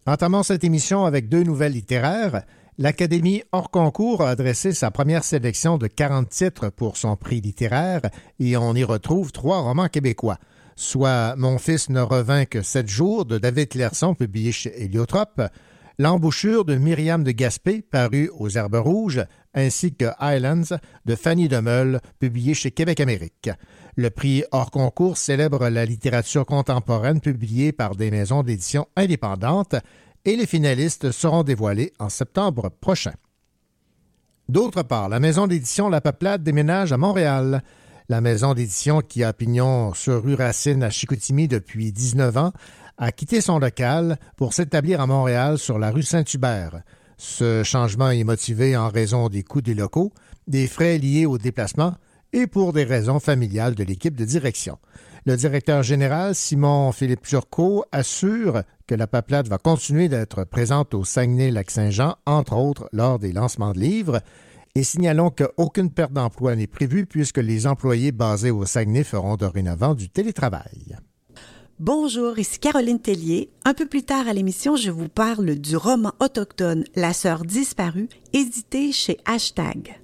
Entamons cette émission avec deux nouvelles littéraires. L'Académie hors concours a adressé sa première sélection de 40 titres pour son prix littéraire et on y retrouve 3 romans québécois, soit Mon fils ne revint que 7 jours de David Clairson, publié chez Héliotrope, L'embouchure de Myriam de Gaspé, paru aux Herbes Rouges, ainsi que Highlands de Fanny Demeule, publié chez Québec Amérique. Le prix hors concours célèbre la littérature contemporaine publiée par des maisons d'édition indépendantes et les finalistes seront dévoilés en septembre prochain. D'autre part, la maison d'édition La Peuplade déménage à Montréal. La maison d'édition qui a pignon sur rue Racine à Chicoutimi depuis 19 ans a quitté son local pour s'établir à Montréal sur la rue Saint-Hubert. Ce changement est motivé en raison des coûts des locaux, des frais liés au déplacement et pour des raisons familiales de l'équipe de direction. Le directeur général, Simon-Philippe Turcot, assure que la Peuplade va continuer d'être présente au Saguenay-Lac-Saint-Jean, entre autres lors des lancements de livres, et signalons qu'aucune perte d'emploi n'est prévue puisque les employés basés au Saguenay feront dorénavant du télétravail. Bonjour, ici Caroline Tellier. Un peu plus tard à l'émission, je vous parle du roman autochtone La sœur disparue, édité chez Hashtag.